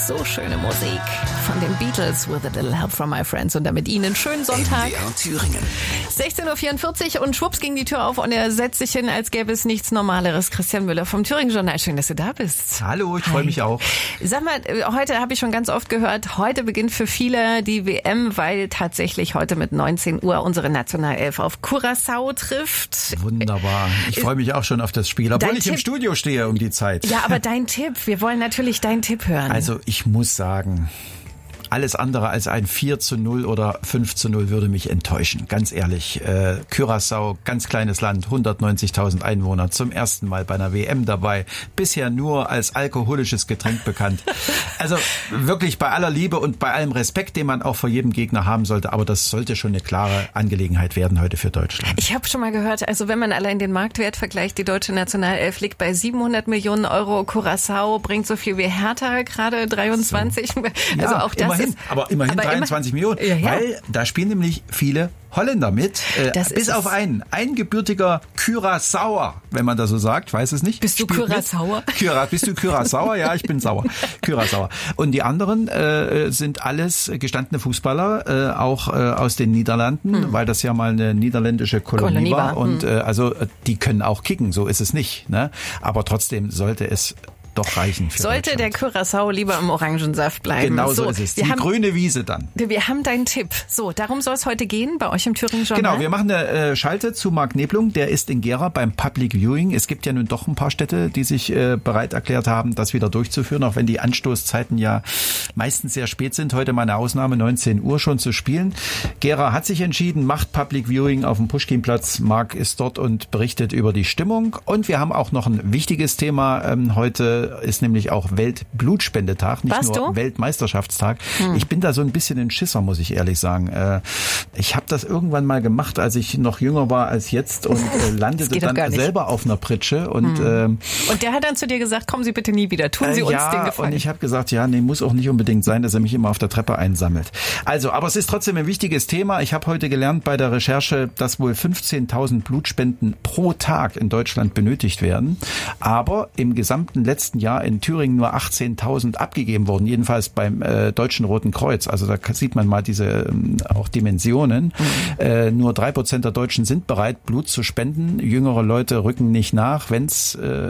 So schöne Musik von den Beatles with a little help from my friends und damit Ihnen schönen Sonntag. MDR Thüringen. 16.44 Uhr und schwupps ging die Tür auf und er setzt sich hin, als gäbe es nichts Normaleres. Christian Müller vom Thüringen-Journal. Schön, dass du da bist. Hallo, ich freue mich auch. Sag mal, heute habe ich schon ganz oft gehört, heute beginnt für viele die WM, weil tatsächlich heute mit 19 Uhr unsere Nationalelf auf Curaçao trifft. Wunderbar. Ich freue mich auch schon auf das Spiel, obwohl ich im Studio stehe um die Zeit. Ja, aber dein Tipp, wir wollen natürlich deinen Tipp hören. Also ich muss sagen, alles andere als ein 4:0 oder 5:0 würde mich enttäuschen. Ganz ehrlich, Curaçao, ganz kleines Land, 190.000 Einwohner, zum ersten Mal bei einer WM dabei, bisher nur als alkoholisches Getränk bekannt. Also wirklich bei aller Liebe und bei allem Respekt, den man auch vor jedem Gegner haben sollte, aber das sollte schon eine klare Angelegenheit werden heute für Deutschland. Ich habe schon mal gehört, also wenn man allein den Marktwert vergleicht, die deutsche Nationalelf liegt bei 700 Millionen Euro, Curaçao bringt so viel wie Hertha, gerade 23. So. Also ja, auch das immerhin 23 Millionen, weil da spielen nämlich viele Holländer mit, bis auf einen gebürtiger Curaçaoer, wenn man das so sagt, weiß es nicht. Bist du Curaçaoer? Bist du Curaçaoer? Ja, ich bin sauer. Curaçaoer. Und die anderen sind alles gestandene Fußballer, auch aus den Niederlanden, weil das ja mal eine niederländische Kolonie war. Und also die können auch kicken, so ist es nicht. Ne? Aber trotzdem sollte es doch reichen für Sollte der Curaçao lieber im Orangensaft bleiben. Genau so ist es. Die grüne Wiese dann. Wir haben deinen Tipp. So, darum soll es heute gehen bei euch im Thüringen-Journal. Genau, wir machen eine Schalte zu Marc Neblung. Der ist in Gera beim Public Viewing. Es gibt ja nun doch ein paar Städte, die sich bereit erklärt haben, das wieder durchzuführen, auch wenn die Anstoßzeiten ja meistens sehr spät sind. Heute mal eine Ausnahme, 19 Uhr schon zu spielen. Gera hat sich entschieden, macht Public Viewing auf dem Puschkinplatz. Marc ist dort und berichtet über die Stimmung. Und wir haben auch noch ein wichtiges Thema heute. Ist nämlich auch Weltblutspendetag, nicht nur Weltmeisterschaftstag. Ich bin da so ein bisschen ein Schisser, muss ich ehrlich sagen. Ich habe das irgendwann mal gemacht, als ich noch jünger war als jetzt und landete dann selber auf einer Pritsche. Und der hat dann zu dir gesagt, kommen Sie bitte nie wieder, tun Sie uns den Gefallen. Und ich habe gesagt, muss auch nicht unbedingt sein, dass er mich immer auf der Treppe einsammelt. Also, aber es ist trotzdem ein wichtiges Thema. Ich habe heute gelernt bei der Recherche, dass wohl 15.000 Blutspenden pro Tag in Deutschland benötigt werden. Aber im gesamten letzten Jahr in Thüringen nur 18.000 abgegeben wurden, jedenfalls beim Deutschen Roten Kreuz. Also da sieht man mal diese auch Dimensionen. Nur 3% der Deutschen sind bereit, Blut zu spenden. Jüngere Leute rücken nicht nach. Wenn es